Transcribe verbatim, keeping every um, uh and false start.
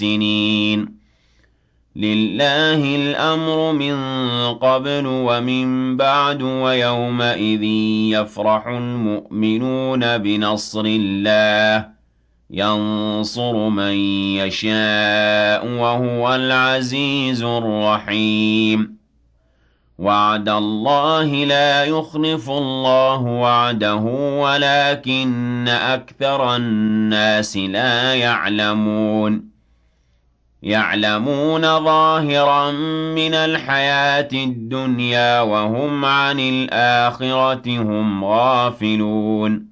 السِّنِينَ لِلَّهِ الْأَمْرُ مِن قَبْلُ وَمِن بَعْدُ وَيَوْمَئِذٍ يَفْرَحُ الْمُؤْمِنُونَ بِنَصْرِ اللَّهِ يَنصُرُ مَن يَشَاءُ وَهُوَ الْعَزِيزُ الرَّحِيمُ وَعْدَ اللَّهِ لَا يُخْلِفُ اللَّهُ وَعْدَهُ وَلَٰكِنَّ أَكْثَرَ النَّاسِ لَا يَعْلَمُونَ يَعْلَمُونَ ظَاهِرًا مِّنَ الْحَيَاةِ الدُّنْيَا وَهُمْ عَنِ الْآخِرَةِ هُمْ غَافِلُونَ